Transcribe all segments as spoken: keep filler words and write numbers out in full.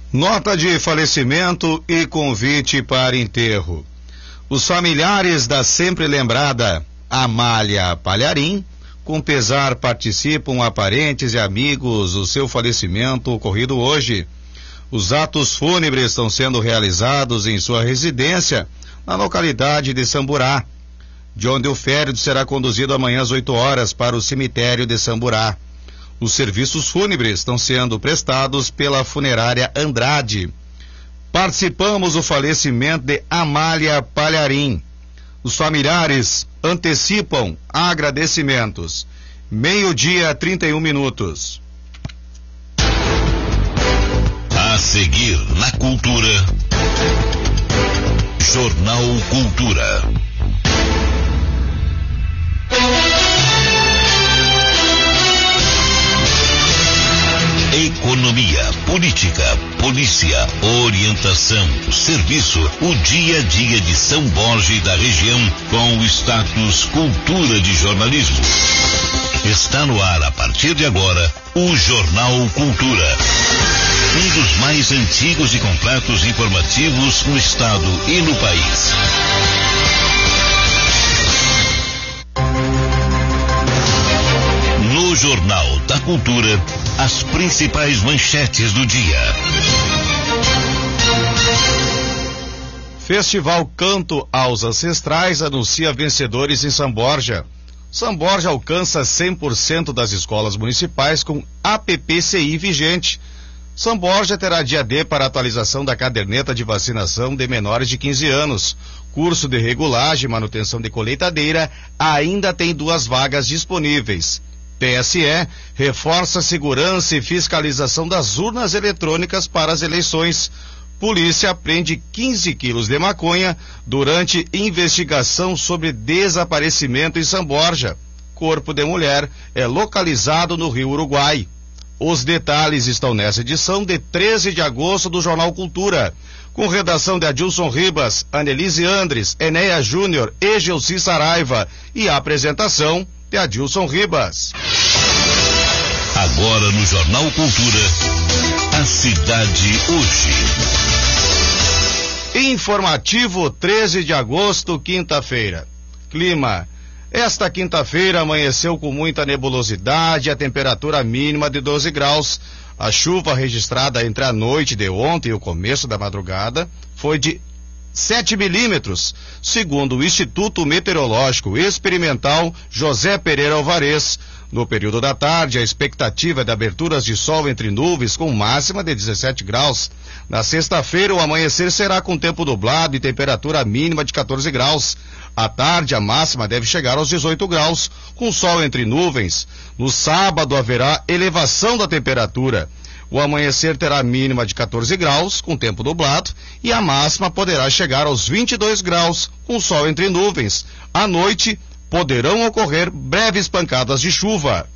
Nota de falecimento e convite para enterro. Os familiares da sempre lembrada Amália Palharim, com pesar participam a parentes e amigos do seu falecimento ocorrido hoje. Os atos fúnebres estão sendo realizados em sua residência, na localidade de Samburá, de onde o féretro será conduzido amanhã às oito horas para o cemitério de Samburá. Os serviços fúnebres estão sendo prestados pela funerária Andrade. Participamos do falecimento de Amália Palharim. Os familiares antecipam agradecimentos. Meio-dia, trinta e um minutos. A seguir na Cultura. Jornal Cultura. Economia, política, polícia, orientação, serviço, o dia a dia de São Borja e da região com o status Cultura de Jornalismo. Está no ar a partir de agora o Jornal Cultura. Um dos mais antigos e completos informativos no estado e no país. No Jornal da Cultura, as principais manchetes do dia. Festival Canto aos Ancestrais anuncia vencedores em São Borja. São Borja alcança cem por cento das escolas municipais com A P P C I vigente. São Borja terá dia D para atualização da caderneta de vacinação de menores de quinze anos. Curso de regulagem e manutenção de colheitadeira ainda tem duas vagas disponíveis. T S E reforça a segurança e fiscalização das urnas eletrônicas para as eleições. Polícia apreende quinze quilos de maconha durante investigação sobre desaparecimento em São Borja. Corpo de mulher é localizado no Rio Uruguai. Os detalhes estão nessa edição de treze de agosto do Jornal Cultura, com redação de Adilson Ribas, Anelise Andres, Enéia Júnior e Gelsi Saraiva e a apresentação de Adilson Ribas. Agora no Jornal Cultura, a cidade hoje. Informativo treze de agosto, quinta-feira. Clima. Esta quinta-feira amanheceu com muita nebulosidade, a temperatura mínima de doze graus. A chuva registrada entre a noite de ontem e o começo da madrugada foi de sete milímetros, segundo o Instituto Meteorológico Experimental José Pereira Alvarez. No período da tarde, a expectativa é de aberturas de sol entre nuvens com máxima de dezessete graus. Na sexta-feira, o amanhecer será com tempo nublado e temperatura mínima de quatorze graus. À tarde, a máxima deve chegar aos dezoito graus, com sol entre nuvens. No sábado, haverá elevação da temperatura. O amanhecer terá mínima de quatorze graus, com tempo nublado, e a máxima poderá chegar aos vinte e dois graus, com sol entre nuvens. À noite, poderão ocorrer breves pancadas de chuva.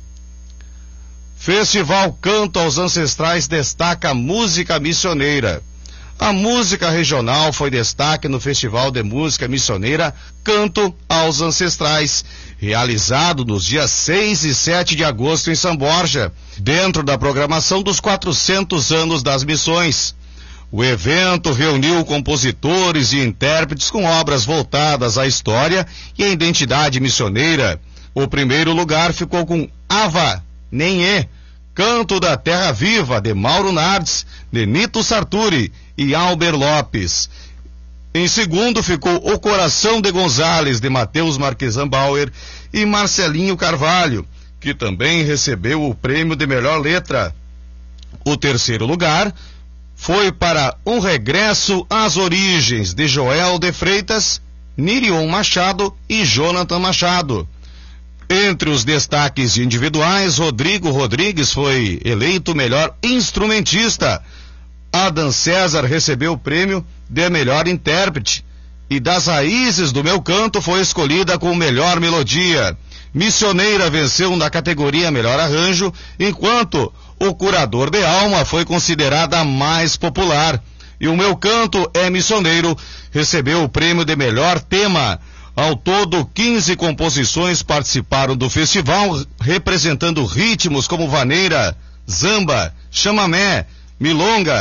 Festival Canto aos Ancestrais destaca música missioneira. A música regional foi destaque no Festival de Música Missioneira Canto aos Ancestrais, realizado nos dias seis e sete de agosto em São Borja, dentro da programação dos quatrocentos anos das missões. O evento reuniu compositores e intérpretes com obras voltadas à história e à identidade missioneira. O primeiro lugar ficou com Ava Nenê, Canto da Terra Viva, de Mauro Nardes, de Nito Sarturi e Alber Lopes. Em segundo ficou O Coração de Gonzales, de Mateus Marquesan Bauer e Marcelinho Carvalho, que também recebeu o prêmio de melhor letra. O terceiro lugar foi para Um Regresso às Origens, de Joel de Freitas, Nirion Machado e Jonathan Machado. Entre os destaques individuais, Rodrigo Rodrigues foi eleito melhor instrumentista. Adam César recebeu o prêmio de melhor intérprete. E Das Raízes do Meu Canto foi escolhida com melhor melodia. Missioneira venceu na categoria melhor arranjo, enquanto O Curador de Alma foi considerada a mais popular. E O Meu Canto é Missioneiro recebeu o prêmio de melhor tema. Ao todo, quinze composições participaram do festival, representando ritmos como vaneira, zamba, chamamé, milonga,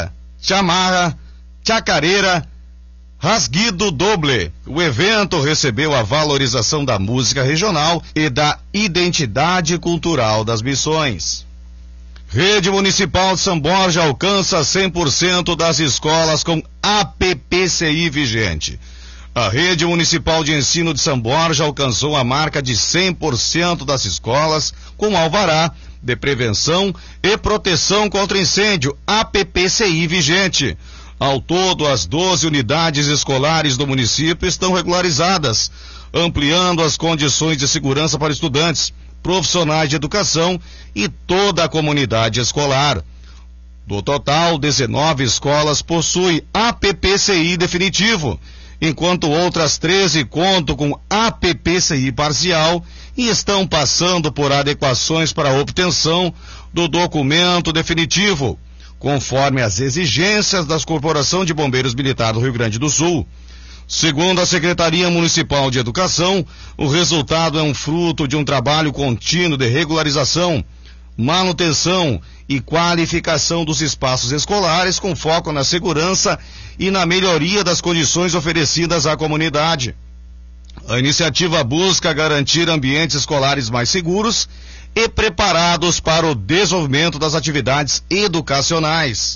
chamarra, chacareira, rasguido doble. O evento recebeu a valorização da música regional e da identidade cultural das missões. Rede Municipal de São Borja alcança cem por cento das escolas com A P P C I vigente. A Rede Municipal de Ensino de São Borja alcançou a marca de cem por cento das escolas com alvará de prevenção e proteção contra incêndio, A P P C I vigente. Ao todo, as doze unidades escolares do município estão regularizadas, ampliando as condições de segurança para estudantes, profissionais de educação e toda a comunidade escolar. Do total, dezenove escolas possuem A P P C I definitivo, enquanto outras treze contam com A P P C I parcial e estão passando por adequações para a obtenção do documento definitivo, conforme as exigências da Corporação de Bombeiros Militar do Rio Grande do Sul. Segundo a Secretaria Municipal de Educação, o resultado é um fruto de um trabalho contínuo de regularização, manutenção e qualificação dos espaços escolares com foco na segurança e na melhoria das condições oferecidas à comunidade. A iniciativa busca garantir ambientes escolares mais seguros e preparados para o desenvolvimento das atividades educacionais.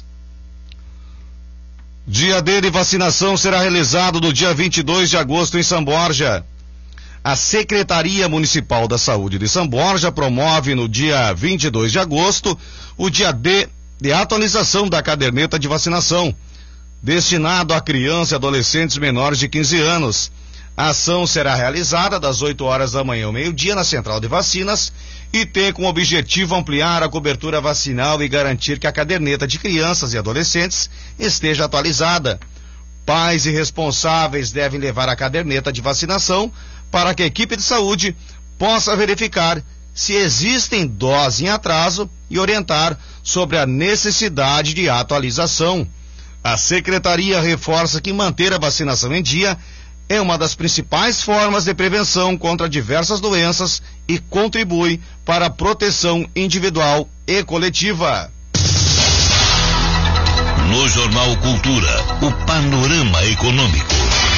Dia D de vacinação será realizado no dia vinte e dois de agosto em São Borja. A Secretaria Municipal da Saúde de São Borja promove no dia vinte e dois de agosto o dia D de atualização da caderneta de vacinação, destinado a crianças e adolescentes menores de quinze anos. A ação será realizada das oito horas da manhã ao meio-dia na Central de Vacinas e tem como objetivo ampliar a cobertura vacinal e garantir que a caderneta de crianças e adolescentes esteja atualizada. Pais e responsáveis devem levar a caderneta de vacinação para que a equipe de saúde possa verificar se existem doses em atraso e orientar sobre a necessidade de atualização. A Secretaria reforça que manter a vacinação em dia é uma das principais formas de prevenção contra diversas doenças e contribui para a proteção individual e coletiva. No Jornal Cultura, o panorama econômico.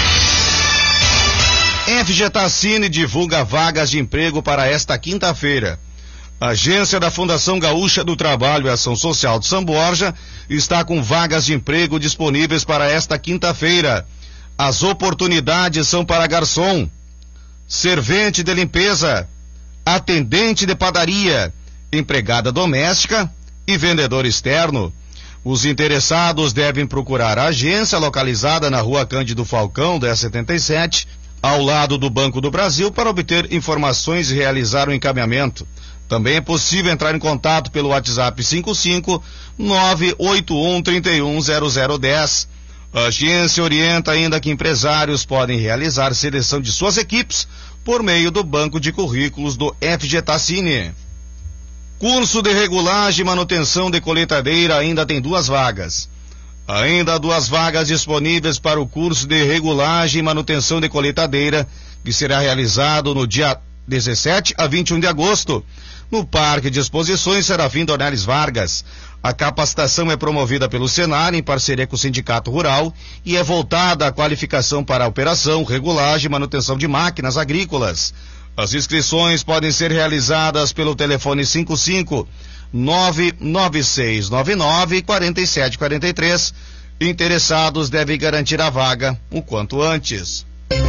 FGTACine divulga vagas de emprego para esta quinta-feira. A agência da Fundação Gaúcha do Trabalho e Ação Social de São Borja está com vagas de emprego disponíveis para esta quinta-feira. As oportunidades são para garçom, servente de limpeza, atendente de padaria, empregada doméstica e vendedor externo. Os interessados devem procurar a agência localizada na Rua Cândido Falcão, dez setenta e sete, ao lado do Banco do Brasil, para obter informações e realizar o encaminhamento. Também é possível entrar em contato pelo WhatsApp cinco cinco nove oito um três um zero zero um zero. A agência orienta ainda que empresários podem realizar seleção de suas equipes por meio do banco de currículos do FGTACine. Curso de regulagem e manutenção de colheitadeira ainda tem duas vagas. Ainda há duas vagas disponíveis para o curso de regulagem e manutenção de colheitadeira, que será realizado no dia dezessete a vinte e um de agosto, no Parque de Exposições Serafim Dornelles Vargas. A capacitação é promovida pelo Senar em parceria com o Sindicato Rural e é voltada à qualificação para a operação, regulagem e manutenção de máquinas agrícolas. As inscrições podem ser realizadas pelo telefone cinco cinco nove nove seis nove nove quatro sete quatro três. Interessados devem garantir a vaga o quanto antes.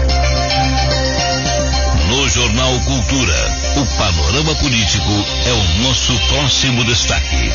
No Jornal Cultura, o panorama político é o nosso próximo destaque.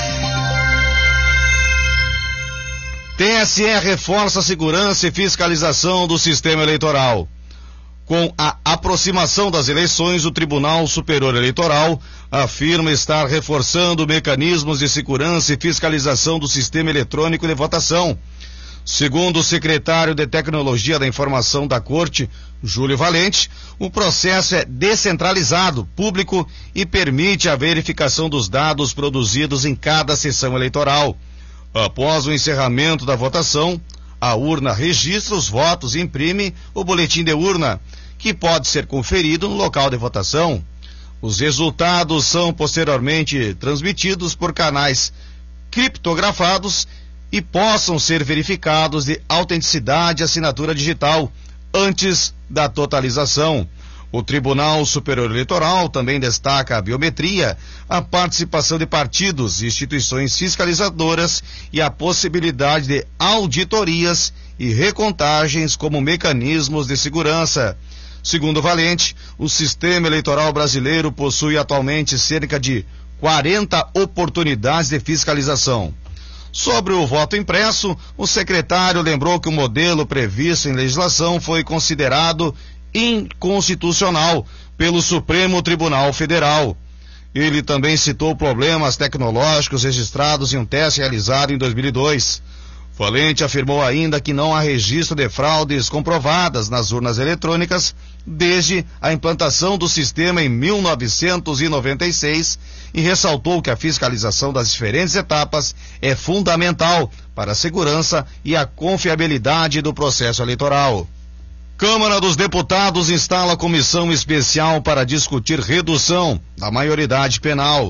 T S E reforça a segurança e fiscalização do sistema eleitoral. Com a aproximação das eleições, o Tribunal Superior Eleitoral afirma estar reforçando mecanismos de segurança e fiscalização do sistema eletrônico de votação. Segundo o secretário de Tecnologia da Informação da Corte, Júlio Valente, o processo é descentralizado, público e permite a verificação dos dados produzidos em cada sessão eleitoral. Após o encerramento da votação, a urna registra os votos e imprime o boletim de urna, que pode ser conferido no local de votação. Os resultados são posteriormente transmitidos por canais criptografados e possam ser verificados de autenticidade e assinatura digital antes da totalização. O Tribunal Superior Eleitoral também destaca a biometria, a participação de partidos e instituições fiscalizadoras e a possibilidade de auditorias e recontagens como mecanismos de segurança. Segundo Valente, o sistema eleitoral brasileiro possui atualmente cerca de quarenta oportunidades de fiscalização. Sobre o voto impresso, o secretário lembrou que o modelo previsto em legislação foi considerado inconstitucional pelo Supremo Tribunal Federal. Ele também citou problemas tecnológicos registrados em um teste realizado em dois mil e dois. Valente afirmou ainda que não há registro de fraudes comprovadas nas urnas eletrônicas desde a implantação do sistema em mil novecentos e noventa e seis e ressaltou que a fiscalização das diferentes etapas é fundamental para a segurança e a confiabilidade do processo eleitoral. Câmara dos Deputados instala comissão especial para discutir redução da maioridade penal.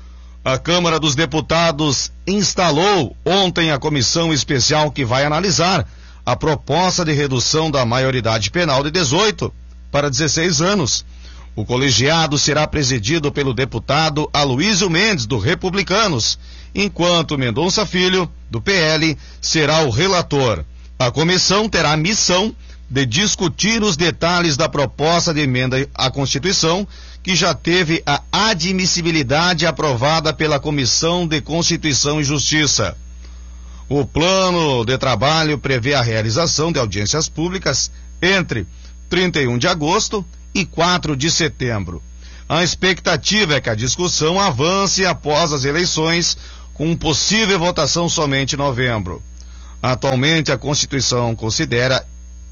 A Câmara dos Deputados instalou ontem a comissão especial que vai analisar a proposta de redução da maioridade penal de dezoito para dezesseis anos. O colegiado será presidido pelo deputado Aloysio Mendes, do Republicanos, enquanto Mendonça Filho, do P L, será o relator. A comissão terá a missão de discutir os detalhes da proposta de emenda à Constituição, que já teve a admissibilidade aprovada pela Comissão de Constituição e Justiça. O plano de trabalho prevê a realização de audiências públicas entre trinta e um de agosto e quatro de setembro. A expectativa é que a discussão avance após as eleições, com possível votação somente em novembro. Atualmente, a Constituição considera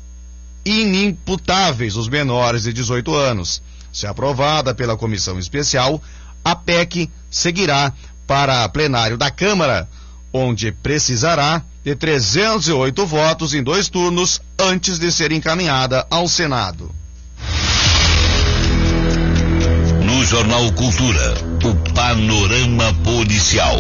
inimputáveis os menores de dezoito anos. Se aprovada pela comissão especial, a P E C seguirá para plenário da Câmara, onde precisará de trezentos e oito votos em dois turnos antes de ser encaminhada ao Senado. No Jornal Cultura, o panorama policial.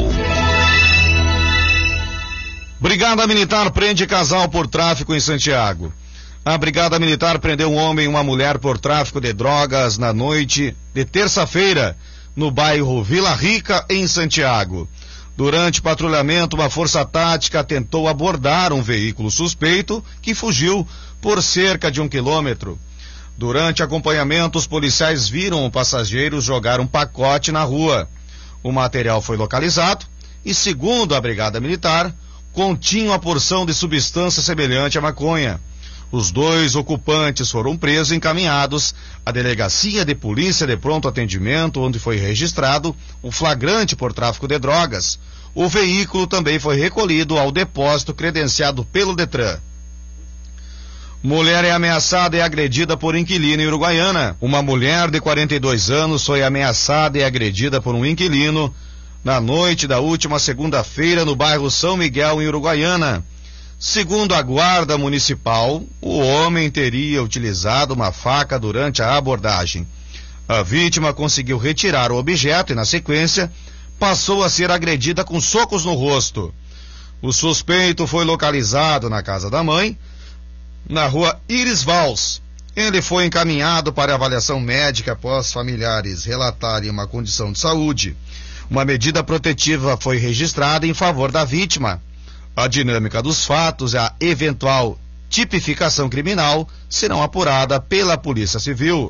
Brigada Militar prende casal por tráfico em Santiago. A Brigada Militar prendeu um homem e uma mulher por tráfico de drogas na noite de terça-feira, no bairro Vila Rica, em Santiago. Durante patrulhamento, uma força tática tentou abordar um veículo suspeito que fugiu por cerca de um quilômetro. Durante acompanhamento, os policiais viram o passageiro jogar um pacote na rua. O material foi localizado e, segundo a Brigada Militar, continha uma porção de substância semelhante à maconha. Os dois ocupantes foram presos e encaminhados à Delegacia de Polícia de Pronto Atendimento, onde foi registrado um flagrante por tráfico de drogas. O veículo também foi recolhido ao depósito credenciado pelo Detran. Mulher é ameaçada e agredida por inquilino em Uruguaiana. Uma mulher de quarenta e dois anos foi ameaçada e agredida por um inquilino na noite da última segunda-feira no bairro São Miguel, em Uruguaiana. Segundo a Guarda Municipal, o homem teria utilizado uma faca durante a abordagem. A vítima conseguiu retirar o objeto e, na sequência, passou a ser agredida com socos no rosto. O suspeito foi localizado na casa da mãe, na rua Iris Vals. Ele foi encaminhado para avaliação médica após familiares relatarem uma condição de saúde. Uma medida protetiva foi registrada em favor da vítima. A dinâmica dos fatos e a eventual tipificação criminal serão apurada pela Polícia Civil.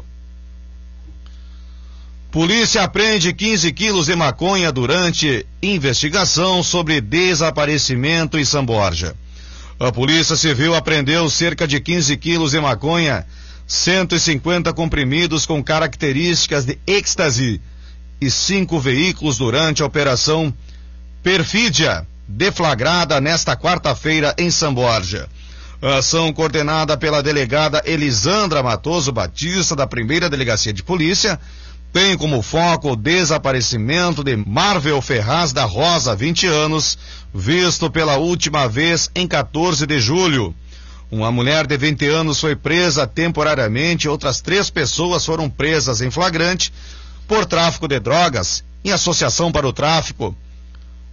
Polícia apreende quinze quilos de maconha durante investigação sobre desaparecimento em São Borja. A Polícia Civil apreendeu cerca de quinze quilos de maconha, cento e cinquenta comprimidos com características de êxtase e cinco veículos durante a Operação Perfídia, deflagrada nesta quarta-feira em São Borja. A ação, coordenada pela delegada Elisandra Matoso Batista, da primeira Delegacia de Polícia, tem como foco o desaparecimento de Marvel Ferraz da Rosa, vinte anos, visto pela última vez em quatorze de julho. Uma mulher de vinte anos foi presa temporariamente e outras três pessoas foram presas em flagrante por tráfico de drogas e associação para o tráfico.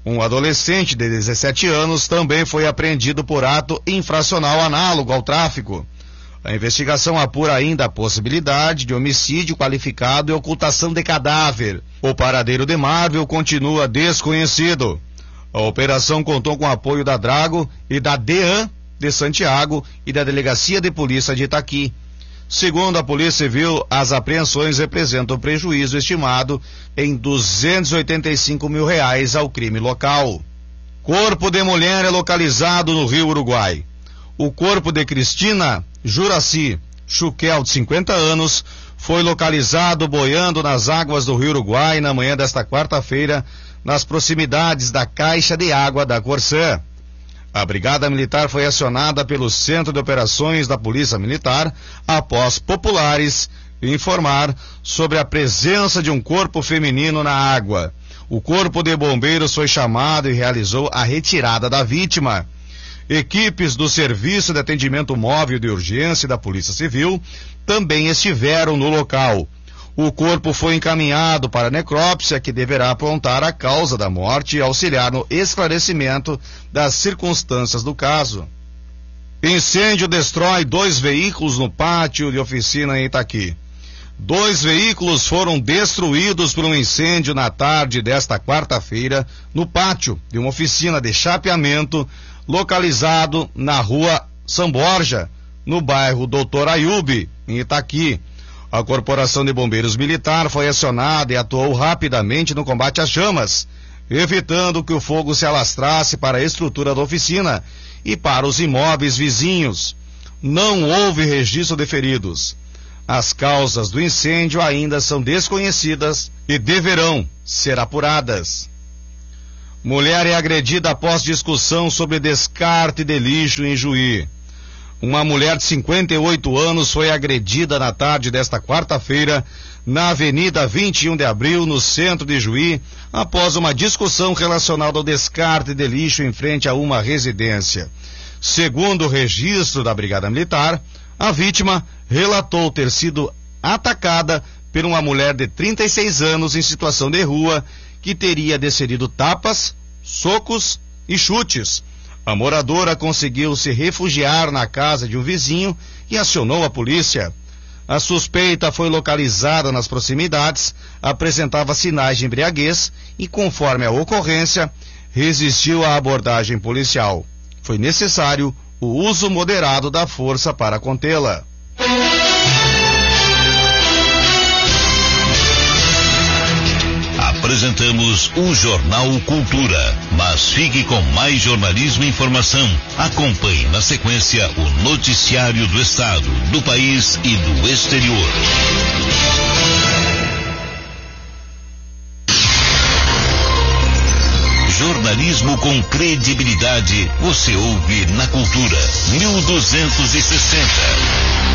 Um adolescente de dezessete anos também foi apreendido por ato infracional análogo ao tráfico. A investigação apura ainda a possibilidade de homicídio qualificado e ocultação de cadáver. O paradeiro de Marvel continua desconhecido. A operação contou com o apoio da Drago e da DEAN de Santiago e da Delegacia de Polícia de Itaqui. Segundo a Polícia Civil, as apreensões representam prejuízo estimado em duzentos e oitenta e cinco mil reais ao crime local. Corpo de mulher é localizado no Rio Uruguai. O corpo de Cristina Juraci Chuquel, de cinquenta anos, foi localizado boiando nas águas do Rio Uruguai na manhã desta quarta-feira, nas proximidades da caixa de água da Corsã. A Brigada Militar foi acionada pelo Centro de Operações da Polícia Militar após populares informar sobre a presença de um corpo feminino na água. O Corpo de Bombeiros foi chamado e realizou a retirada da vítima. Equipes do Serviço de Atendimento Móvel de Urgência da Polícia Civil também estiveram no local. O corpo foi encaminhado para a necrópsia, que deverá apontar a causa da morte e auxiliar no esclarecimento das circunstâncias do caso. Incêndio destrói dois veículos no pátio de oficina em Itaqui. Dois veículos foram destruídos por um incêndio na tarde desta quarta-feira no pátio de uma oficina de chapeamento localizado na rua São Borja, no bairro Doutor Ayub, em Itaqui. A Corporação de Bombeiros Militar foi acionada e atuou rapidamente no combate às chamas, evitando que o fogo se alastrasse para a estrutura da oficina e para os imóveis vizinhos. Não houve registro de feridos. As causas do incêndio ainda são desconhecidas e deverão ser apuradas. Mulher é agredida após discussão sobre descarte de lixo em Juí. Uma mulher de cinquenta e oito anos foi agredida na tarde desta quarta-feira na Avenida vinte e um de abril, no centro de Juí, após uma discussão relacionada ao descarte de lixo em frente a uma residência. Segundo o registro da Brigada Militar, a vítima relatou ter sido atacada por uma mulher de trinta e seis anos em situação de rua, que teria desferido tapas, socos e chutes. A moradora conseguiu se refugiar na casa de um vizinho e acionou a polícia. A suspeita foi localizada nas proximidades, apresentava sinais de embriaguez e, conforme a ocorrência, resistiu à abordagem policial. Foi necessário o uso moderado da força para contê-la. Apresentamos o Jornal Cultura, mas fique com mais jornalismo e informação. Acompanhe na sequência o noticiário do Estado, do país e do exterior. Jornalismo com credibilidade, você ouve na Cultura mil duzentos e sessenta.